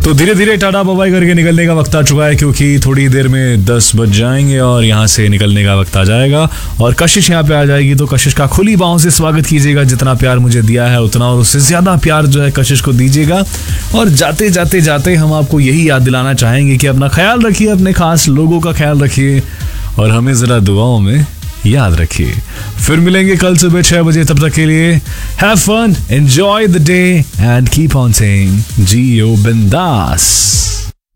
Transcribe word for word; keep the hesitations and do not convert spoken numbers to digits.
तो धीरे धीरे टाटा बाय करके निकलने का वक्त आ चुका है, क्योंकि थोड़ी देर में दस बज जाएंगे और यहाँ से निकलने का वक्त आ जाएगा और कशिश यहाँ पे आ जाएगी। तो कशिश का खुली बाहों से स्वागत कीजिएगा। जितना प्यार मुझे दिया है उतना और उससे ज्यादा प्यार जो है कशिश को दीजिएगा। और जाते जाते जाते हम आपको यही याद दिलाना चाहेंगे कि अपना ख्याल रखिए, अपने खास लोगों का ख्याल रखिए और हमें जरा दुआओं में याद रखिए। फिर मिलेंगे कल सुबह छह बजे। तब तक के लिए have fun, enjoy the day and keep on saying जियो बिंदास।